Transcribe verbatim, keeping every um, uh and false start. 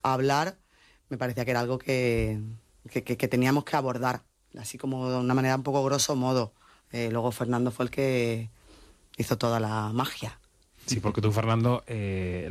a hablar, me parecía que era algo que, que, que, que teníamos que abordar, así como de una manera un poco grosso modo. Eh, luego Fernando fue el que hizo toda la magia. Sí, porque tú, Fernando, eh,